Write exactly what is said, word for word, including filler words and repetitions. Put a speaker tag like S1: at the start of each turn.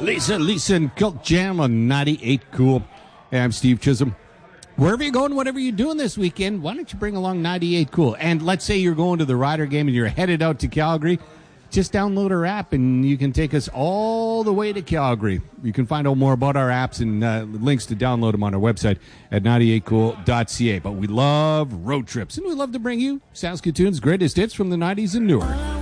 S1: Lisa, Lisa, and Cult Jam on ninety-eight Cool. Hey, I'm Steve Chisholm. Wherever you're going, whatever you're doing this weekend, why don't you bring along ninety-eight Cool? And let's say you're going to the Rider game and you're headed out to Calgary. Just download our app and you can take us all the way to Calgary. You can find out more about our apps and uh, links to download them on our website at ninety-eight cool dot c a. But we love road trips and we love to bring you Saskatoon's greatest hits from the nineties and newer.